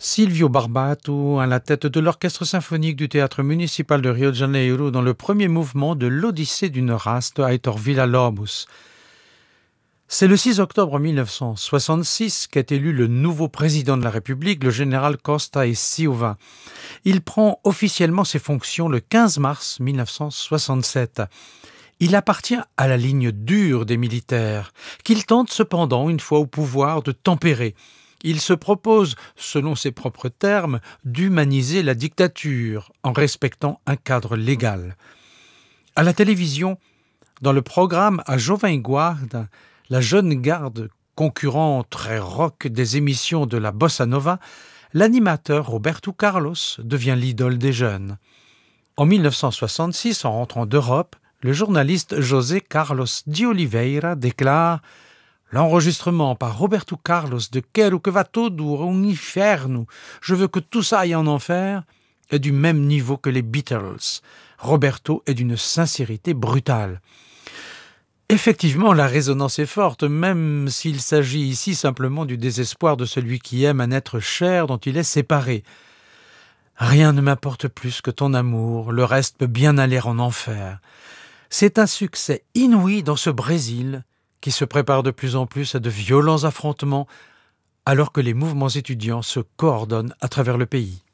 Silvio Barbato à la tête de l'orchestre symphonique du théâtre municipal de Rio de Janeiro dans le premier mouvement de l'Odyssée d'une race de Heitor Villa-Lobos. C'est le 6 octobre 1966 qu'est élu le nouveau président de la République, le général Costa e Silva. Il prend officiellement ses fonctions le 15 mars 1967. Il appartient à la ligne dure des militaires, qu'il tente cependant, une fois au pouvoir, de tempérer. Il se propose, selon ses propres termes, d'humaniser la dictature en respectant un cadre légal. À la télévision, dans le programme A Jovem Guarda, la jeune garde, concurrent très rock des émissions de la bossa nova, l'animateur Roberto Carlos devient l'idole des jeunes. En 1966, en rentrant d'Europe, le journaliste José Carlos de Oliveira déclare « L'enregistrement par Roberto Carlos de Quero que va todo ao inferno, je veux que tout ça aille en enfer » est du même niveau que les Beatles. Roberto est d'une sincérité brutale. Effectivement, la résonance est forte, même s'il s'agit ici simplement du désespoir de celui qui aime un être cher dont il est séparé. Rien ne m'importe plus que ton amour, le reste peut bien aller en enfer. C'est un succès inouï dans ce Brésil qui se prépare de plus en plus à de violents affrontements alors que les mouvements étudiants se coordonnent à travers le pays.